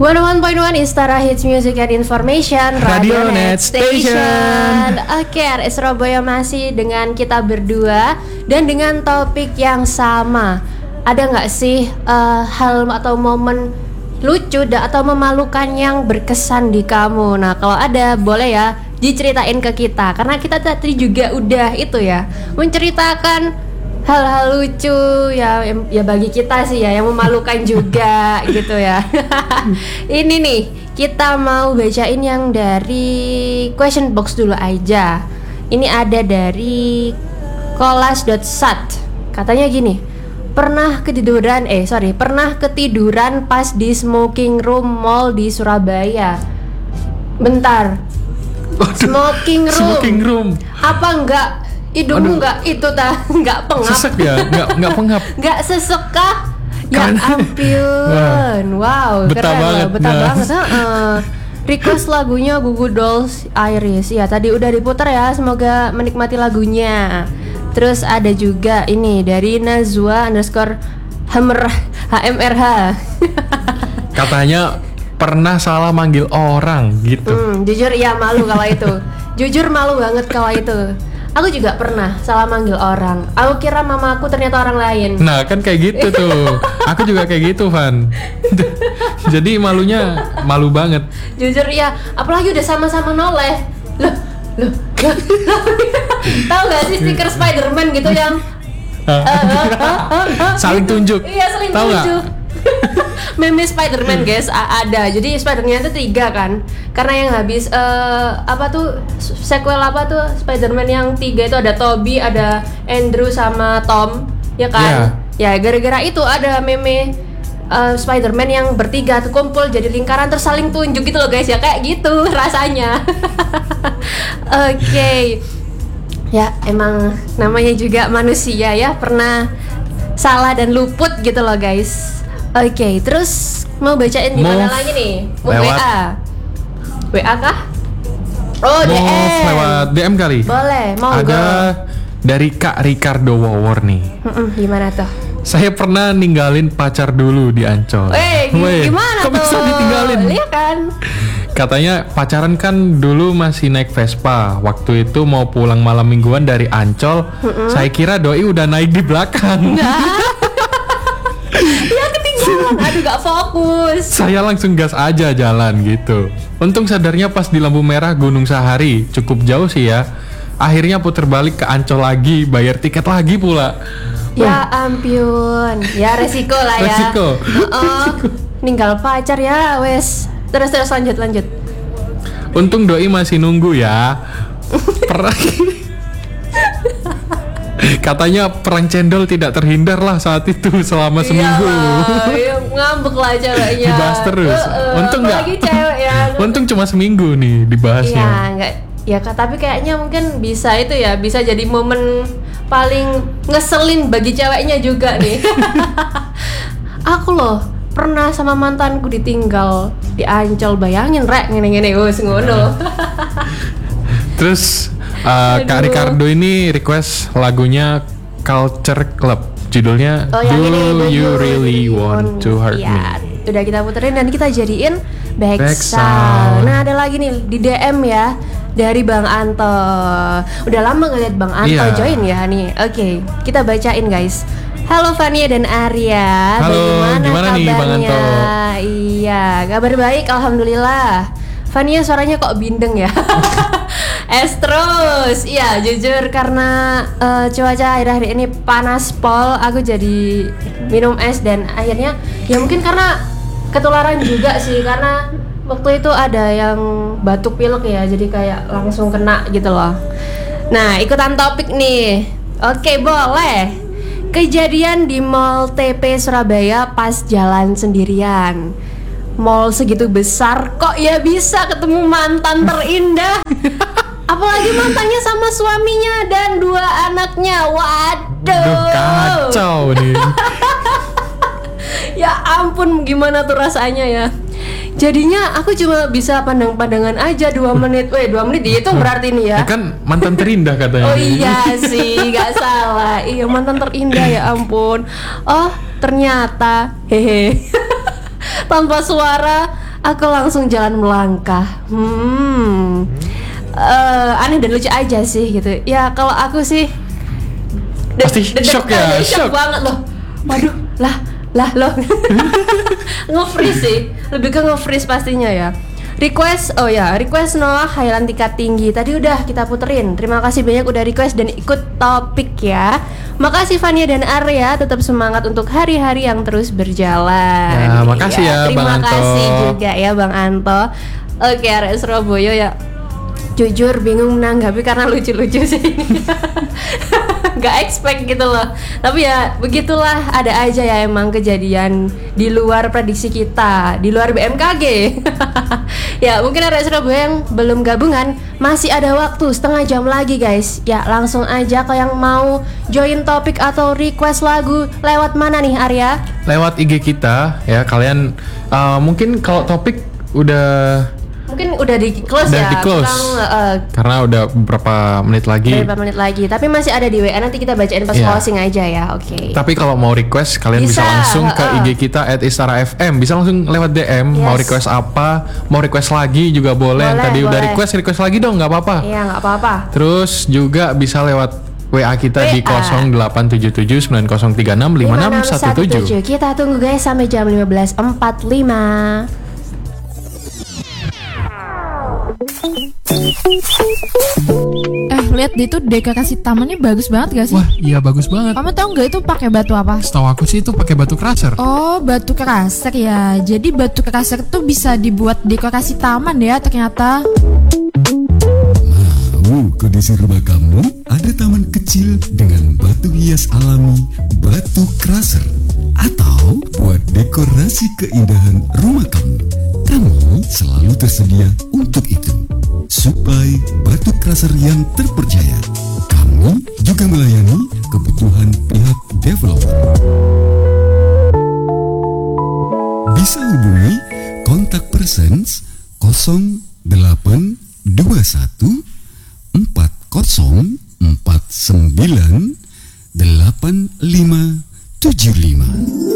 101.1 Istara Hits Music and Information Radio Net Station. Oke, RS Surabaya masih dengan kita berdua dan dengan topik yang sama. Ada nggak sih hal atau momen lucu atau memalukan yang berkesan di kamu? Nah, kalau ada boleh ya diceritain ke kita, karena kita tadi juga udah itu ya menceritakan hal-hal lucu ya bagi kita sih ya, yang memalukan juga gitu ya. Ini nih kita mau bacain yang dari question box dulu aja. Ini ada dari kolas.sat. Katanya gini, pernah ketiduran pas di smoking room mall di Surabaya. Bentar. Smoking room. Apa enggak hidungmu enggak itu enggak pengap? Sesek ya? Enggak pengap. Enggak sesek kah? Ya ampun. Wow, betah keren. banget. Betah banget. Request lagunya Goo Goo Dolls Iris. Ya, tadi udah diputar ya. Semoga menikmati lagunya. Terus ada juga ini dari Nazwa_HMRH. Katanya pernah salah manggil orang gitu. Jujur ya malu kalau itu. Jujur malu banget kalau itu. Aku juga pernah salah manggil orang. Aku kira mamaku ternyata orang lain. Nah, kan kayak gitu tuh. Aku juga kayak gitu, Van. Jadi malunya malu banget. Jujur ya, apalagi udah sama-sama noleh. Loh. Tahu gak sih stiker Spider-Man gitu yang saling tunjuk. Iya, saling tahu tunjuk. Meme Spider-Man guys, ada. Jadi Spider-Man itu 3 kan. Karena yang habis sequel Spider-Man yang 3 itu ada Tobey, ada Andrew sama Tom, ya kan? Ya, gara-gara itu ada meme Spider-Man yang bertiga tuh kumpul jadi lingkaran terus saling tunjuk gitu loh guys, ya kayak gitu rasanya. Oke. Ya, emang namanya juga manusia ya, pernah salah dan luput gitu loh guys. Oke, terus mau bacain di mana lagi nih? Mau WA? WA kah? Oh, DM. Lewat DM kali? Boleh, monggo. Ada dari Kak Ricardo Wawor nih. Gimana tuh? Saya pernah ninggalin pacar dulu di Ancol. Gimana kok tuh? bisa ditinggalin? Iya kan? Katanya pacaran kan dulu masih naik Vespa. Waktu itu mau pulang malam mingguan dari Ancol. Saya kira doi udah naik di belakang. Ya ketinggalan, aduh gak fokus. Saya langsung gas aja jalan gitu. Untung sadarnya pas di lampu merah Gunung Sahari. Cukup jauh sih ya. Akhirnya puter balik ke Ancol lagi, bayar tiket lagi pula. Ya ampun. Ya resiko lah ya. Resiko. Ninggal pacar ya wes. Terus lanjut. Untung doi masih nunggu ya. Katanya perang cendol tidak terhindar lah saat itu selama seminggu. Iya, ngambek lah ceweknya. Dibahas terus. Untung nggak? Cewek ya. Untung cuma seminggu nih dibahasnya. Iya, enggak. Ya, tapi kayaknya mungkin bisa itu ya, bisa jadi momen paling ngeselin bagi ceweknya juga nih. Aku loh pernah sama mantanku ditinggal di Ancol, bayangin rek ngene-ngene wis ngono. Terus Kak Ricardo ini request lagunya Culture Club, judulnya Do You Really Want to Hurt Me. Udah kita puterin dan kita jadiin backsound. Nah, ada lagi nih di DM ya dari Bang Anto. Udah lama gak lihat Bang Anto join ya nih. Oke, kita bacain guys. Halo Fania dan Arya. Halo, gimana nih Bang Anto? Iya, kabar baik alhamdulillah. Fania suaranya kok bindeng ya. Es terus. Iya, jujur karena cuaca akhir-akhir ini panas pol, aku jadi minum es dan akhirnya ya mungkin karena ketularan juga sih, karena waktu itu ada yang batuk pilek ya, jadi kayak langsung kena gitu loh. Nah, ikutan topik nih. Oke, boleh. Kejadian di Mall TP Surabaya pas jalan sendirian. Mall segitu besar kok ya bisa ketemu mantan terindah. Apalagi mantannya sama suaminya dan 2 anaknya. Waduh, kacau nih. Ya ampun, gimana tuh rasanya ya. Jadinya aku cuma bisa pandang-pandangan aja 2 menit. 2 menit dihitung berarti nih ya. Ya kan mantan terindah katanya. Oh iya sih, gak salah. Iya, mantan terindah, ya ampun. Oh ternyata hehe. Tanpa suara Aku langsung jalan melangkah. Aneh dan lucu aja sih gitu. Ya kalau aku sih Pasti shock ya, shock banget loh. Waduh, lah loh. Nge-freeze sih, lebih ke nge-freeze pastinya ya. Request Noah Highland tingkat tinggi. Tadi udah kita puterin. Terima kasih banyak udah request dan ikut topik ya. Makasih Fania dan Arya, tetap semangat untuk hari-hari yang terus berjalan. Ya, makasih ya Bang Anto. Terima kasih juga ya Bang Anto. Oke, Arya Surabaya ya. Jujur bingung menanggapi karena lucu-lucu sih. Gak expect gitu loh. Tapi ya begitulah, ada aja ya emang kejadian di luar prediksi kita, di luar BMKG. Ya mungkin ada Surabaya yang belum gabungan, masih ada waktu setengah jam lagi guys. Ya langsung aja kalau yang mau join topik atau request lagu lewat mana nih Arya? Lewat IG kita ya, kalian mungkin kalau topik udah di close udah ya. di close. Karena udah beberapa menit lagi. Tapi masih ada di WA, nanti kita bacain pas closing aja ya. Oke. Tapi kalau mau request kalian bisa langsung ke IG kita @istarafm. Bisa langsung lewat DM. Mau request apa, mau request lagi juga boleh. Yang tadi udah request lagi dong, nggak apa-apa. Iya, nggak apa-apa. Terus juga bisa lewat WA kita di 087790365617. Kita tunggu guys sampai jam 15.45. Lihat deh, itu dekorasi tamannya bagus banget gak sih? Wah, iya bagus banget. Kamu tahu nggak itu pakai batu apa? Setahu aku sih itu pakai batu crusher. Oh, batu crusher ya. Jadi batu crusher tuh bisa dibuat dekorasi taman ya ternyata. Mau ke desa rumah kamu ada taman kecil dengan batu hias alami, batu crusher, atau buat dekorasi keindahan rumah kamu. Kami selalu tersedia untuk itu. Suplai batu crusher yang terpercaya. Kami juga melayani kebutuhan pihak developer. Bisa hubungi kontak persons 0821 4049 8575.